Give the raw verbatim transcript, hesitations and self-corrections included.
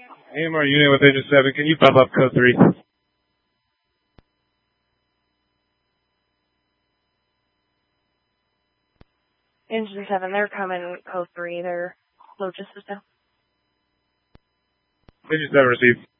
A M R unit with engine seven, can you pop up code three? Engine seven, they're coming code three. They're low just now. Engine seven received.